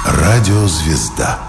Радиозвезда.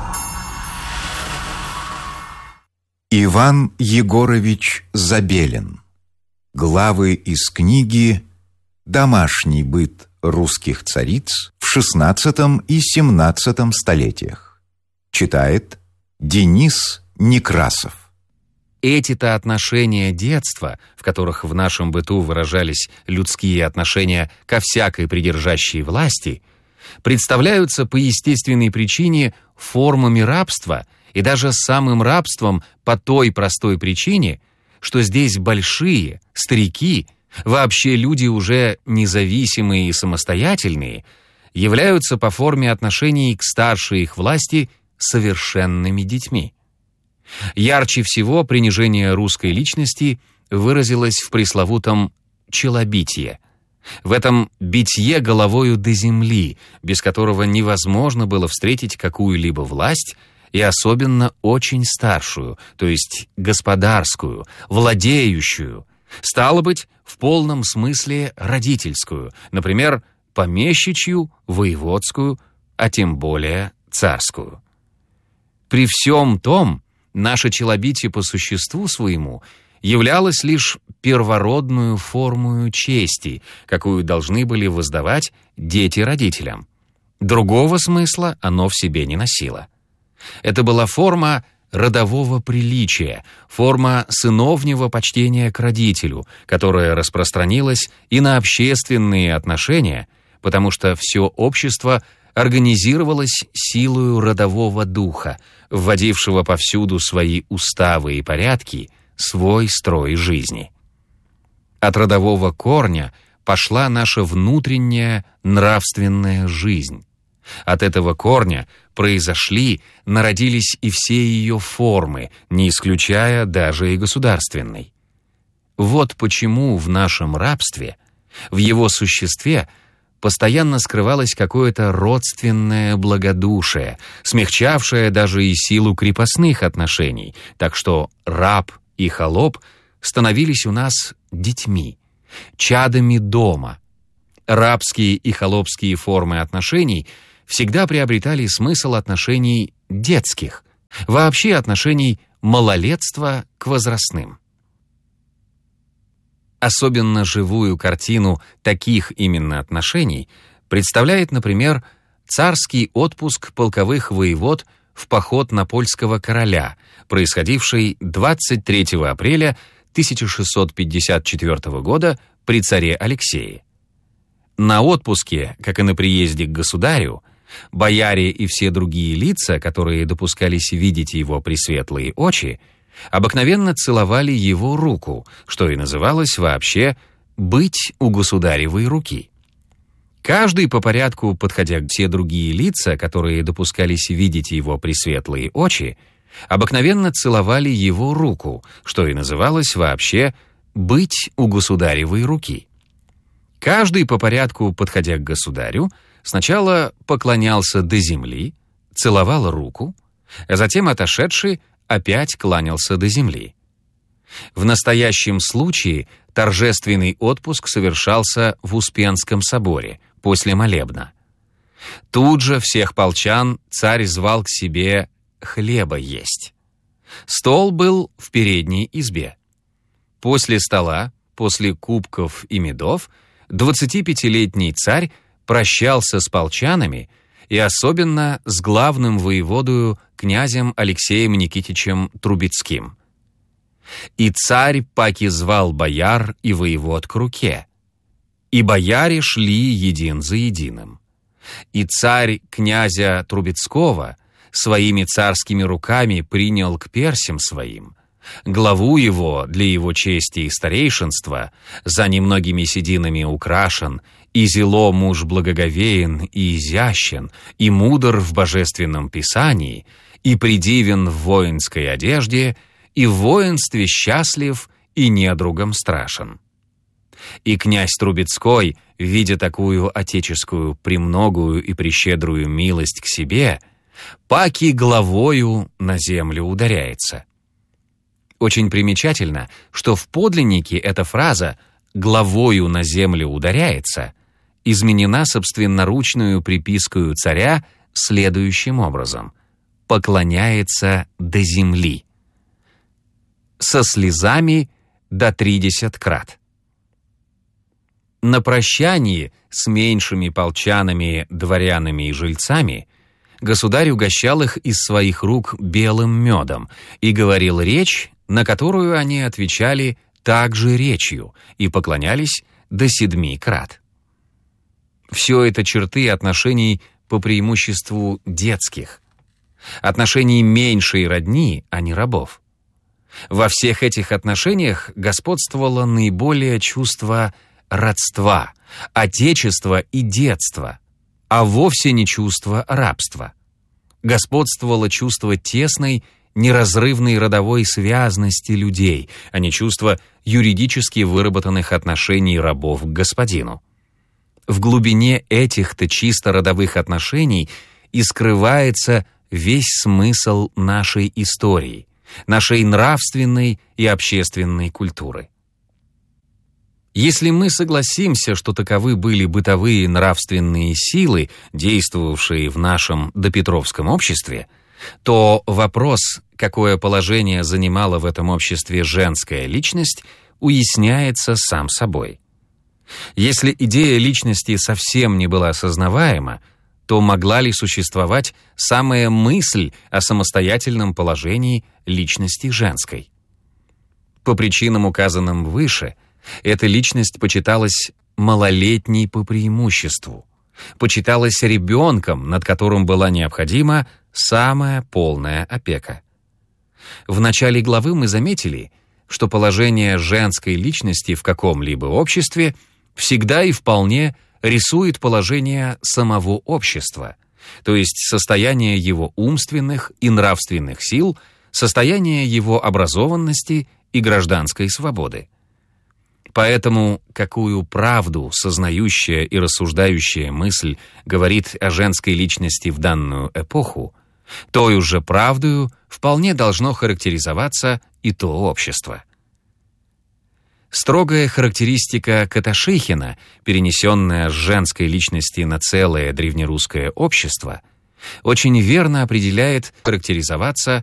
Иван Егорович Забелин. Главы из книги «Домашний быт русских цариц в XVI и XVII столетиях». Читает Денис Некрасов. Эти-то отношения детства, в которых в нашем быту выражались людские отношения ко всякой придержащей власти, представляются по естественной причине формами рабства и даже самым рабством по той простой причине, что здесь большие, старики, вообще люди уже независимые и самостоятельные, являются по форме отношений к старшей их власти совершенными детьми. Ярче всего принижение русской личности выразилось в пресловутом челобитии. В этом битье головою до земли, без которого невозможно было встретить какую-либо власть, и особенно очень старшую, то есть господарскую, владеющую, стало быть, в полном смысле родительскую, например, помещичью, воеводскую, а тем более царскую. При всем том, наше челобитие по существу своему являлось лишь первородную формою чести, какую должны были воздавать дети родителям. Другого смысла оно в себе не носило. Это была форма родового приличия, форма сыновнего почтения к родителю, которая распространилась и на общественные отношения, потому что все общество организировалось силою родового духа, вводившего повсюду свои уставы и порядки, свой строй жизни. От родового корня пошла наша внутренняя нравственная жизнь. От этого корня произошли, народились и все ее формы, не исключая даже и государственной. Вот почему в нашем рабстве, в его существе, постоянно скрывалось какое-то родственное благодушие, смягчавшее даже и силу крепостных отношений, так что раб и холоп становились у нас детьми, чадами дома. Рабские и холопские формы отношений всегда приобретали смысл отношений детских, вообще отношений малолетства к возрастным. Особенно живую картину таких именно отношений представляет, например, царский отпуск полковых воевод в поход на польского короля, происходивший 23 апреля 1654 года при царе Алексее. На отпуске, как и на приезде к государю, бояре и все другие лица, которые допускались видеть его пресветлые очи, обыкновенно целовали его руку, что и называлось вообще «быть у государевой руки». Каждый по порядку, подходя к все другие лица, которые допускались видеть его пресветлые очи, обыкновенно целовали его руку, что и называлось вообще «быть у государевой руки». Каждый по порядку, подходя к государю, сначала поклонялся до земли, целовал руку, а затем отошедший опять кланялся до земли. В настоящем случае торжественный отпуск совершался в Успенском соборе после молебна. Тут же всех полчан царь звал к себе хлеба есть. Стол был в передней избе. После стола, после кубков и медов, 25-летний царь прощался с полчанами и особенно с главным воеводою князем Алексеем Никитичем Трубецким. И царь паки звал бояр и воевод к руке. И бояре шли един за единым. И царь князя Трубецкого своими царскими руками принял к персям своим, главу его для его чести и старейшинства, за немногими сединами украшен, и зело муж благоговеен и изящен, и мудр в божественном писании, и придивен в воинской одежде, и в воинстве счастлив, и недругом страшен. И князь Трубецкой, видя такую отеческую, премногую и прещедрую милость к себе, паки главою на землю ударяется. Очень примечательно, что в подлиннике эта фраза «главою на землю ударяется» изменена собственноручную припискою царя следующим образом: поклоняется до земли, со слезами до 30 крат. На прощании с меньшими полчанами, дворянами и жильцами государь угощал их из своих рук белым медом и говорил речь, на которую они отвечали также речью и поклонялись до 7 крат. Все это черты отношений по преимуществу детских, отношений меньшей родни, а не рабов. Во всех этих отношениях господствовало наиболее чувство родства, отечества и детства, а вовсе не чувство рабства. Господствовало чувство тесной, неразрывной родовой связности людей, а не чувство юридически выработанных отношений рабов к господину. В глубине этих-то чисто родовых отношений и скрывается весь смысл нашей истории, нашей нравственной и общественной культуры. Если мы согласимся, что таковы были бытовые нравственные силы, действовавшие в нашем допетровском обществе, то вопрос, какое положение занимала в этом обществе женская личность, уясняется сам собой. Если идея личности совсем не была осознаваема, то могла ли существовать самая мысль о самостоятельном положении личности женской? По причинам, указанным выше, эта личность почиталась малолетней по преимуществу, почиталась ребенком, над которым была необходима самая полная опека. В начале главы мы заметили, что положение женской личности в каком-либо обществе всегда и вполне рисует положение самого общества, то есть состояние его умственных и нравственных сил, состояние его образованности и гражданской свободы. Поэтому, какую правду сознающая и рассуждающая мысль говорит о женской личности в данную эпоху, той уже правдою вполне должно характеризоваться и то общество. Строгая характеристика Каташихина, перенесенная с женской личности на целое древнерусское общество, очень верно определяет характеризоваться